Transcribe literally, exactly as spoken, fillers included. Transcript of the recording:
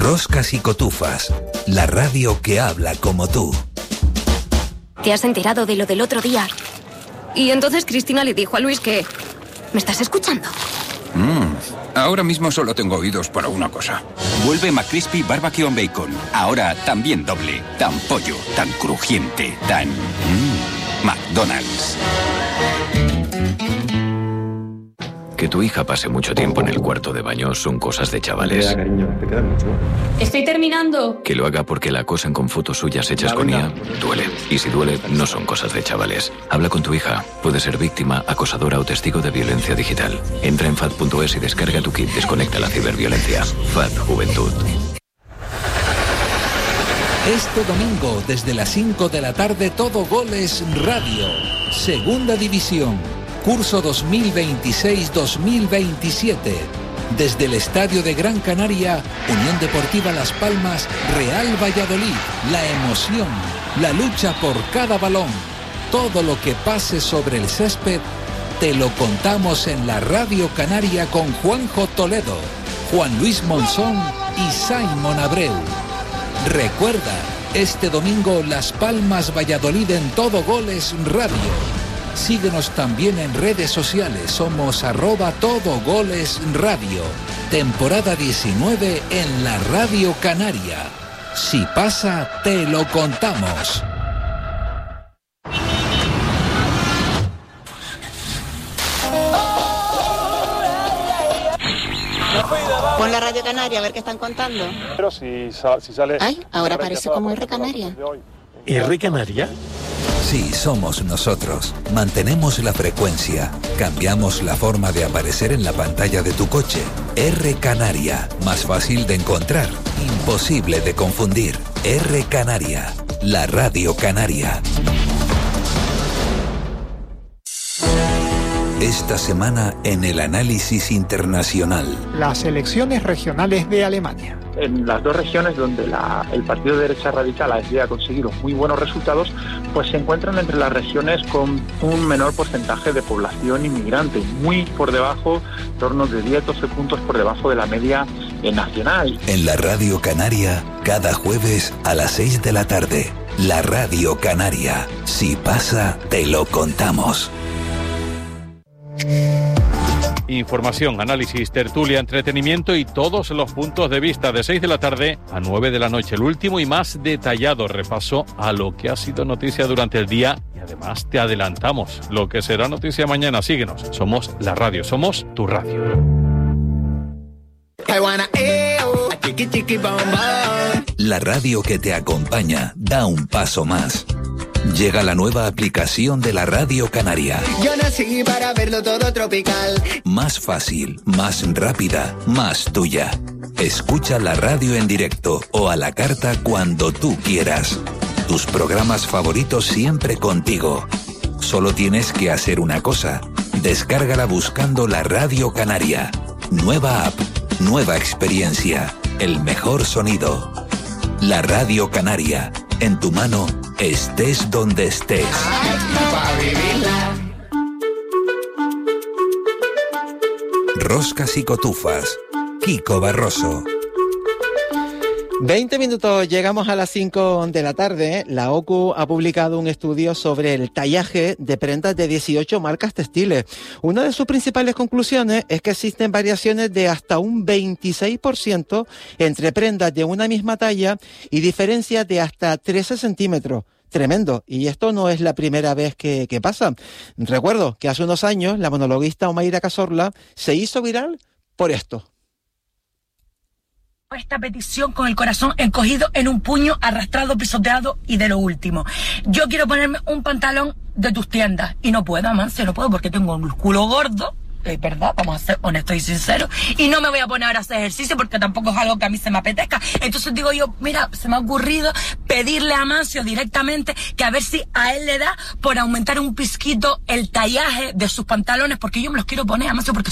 Roscas y Cotufas, la radio que habla como tú. ¿Te has enterado de lo del otro día? Y entonces Cristina le dijo a Luis que... ¿Me estás escuchando? Mm, ahora mismo solo tengo oídos para una cosa. Vuelve McCrispy Barbecue and Bacon. Ahora también doble. Tan pollo, tan crujiente, tan... Mm, McDonald's. Que tu hija pase mucho tiempo en el cuarto de baño son cosas de chavales. Estoy terminando. Que lo haga porque la acosan con fotos suyas hechas con I A duele. Y si duele, no son cosas de chavales. Habla con tu hija. Puede ser víctima, acosadora o testigo de violencia digital. Entra en F A D punto es y descarga tu kit Desconecta la ciberviolencia. F A D Juventud. Este domingo, desde las cinco de la tarde, Todo Goles Radio. Segunda División. Curso dos mil veintiséis dos mil veintisiete. Desde el Estadio de Gran Canaria, Unión Deportiva Las Palmas, Real Valladolid. La emoción, la lucha por cada balón. Todo lo que pase sobre el césped, te lo contamos en la Radio Canaria con Juanjo Toledo, Juan Luis Monzón y Simon Abreu. Recuerda, este domingo Las Palmas Valladolid en Todo Goles Radio. Síguenos también en redes sociales, somos arroba Todo Goles Radio. Temporada diecinueve en la Radio Canaria. Si pasa, te lo contamos. Pon la Radio Canaria a ver qué están contando. Pero si, si sale... Ay, ahora parece como R Canaria. ¿R Canaria? Sí, somos nosotros. Mantenemos la frecuencia. Cambiamos la forma de aparecer en la pantalla de tu coche. R Canaria. Más fácil de encontrar. Imposible de confundir. R Canaria. La Radio Canaria. Esta semana en el análisis internacional. Las elecciones regionales de Alemania. En las dos regiones donde la, el partido de derecha radical ha conseguido muy buenos resultados, pues se encuentran entre las regiones con un menor porcentaje de población inmigrante, muy por debajo, en torno de diez a doce puntos por debajo de la media nacional. En la Radio Canaria, cada jueves a las seis de la tarde. La Radio Canaria. Si pasa, te lo contamos. Información, análisis, tertulia, entretenimiento y todos los puntos de vista de seis de la tarde a nueve de la noche. El último y más detallado repaso a lo que ha sido noticia durante el día y además te adelantamos lo que será noticia mañana. Síguenos, somos la radio, somos tu radio. La radio que te acompaña da un paso más. Llega la nueva aplicación de la Radio Canaria. Yo nací para verlo todo tropical. Más fácil, más rápida, más tuya. Escucha la radio en directo o a la carta cuando tú quieras. Tus programas favoritos siempre contigo. Solo tienes que hacer una cosa. Descárgala buscando la Radio Canaria. Nueva app, nueva experiencia, el mejor sonido. La Radio Canaria, en tu mano, estés donde estés. Roscas y Cotufas, Kiko Barroso. veinte minutos, llegamos a las cinco de la tarde. La O C U ha publicado un estudio sobre el tallaje de prendas de dieciocho marcas textiles. Una de sus principales conclusiones es que existen variaciones de hasta un veintiséis por ciento entre prendas de una misma talla y diferencias de hasta trece centímetros. Tremendo. Y esto no es la primera vez que, que pasa. Recuerdo que hace unos años la monologuista Omaira Cazorla se hizo viral por esto. Esta petición con el corazón encogido en un puño, arrastrado, pisoteado y de lo último. Yo quiero ponerme un pantalón de tus tiendas y no puedo, Amancio, no puedo porque tengo un culo gordo, es verdad, vamos a ser honestos y sinceros, y no me voy a poner ahora a hacer ejercicio porque tampoco es algo que a mí se me apetezca. Entonces digo yo, mira, se me ha ocurrido pedirle a Amancio directamente que a ver si a él le da por aumentar un pizquito el tallaje de sus pantalones, porque yo me los quiero poner, Amancio, porque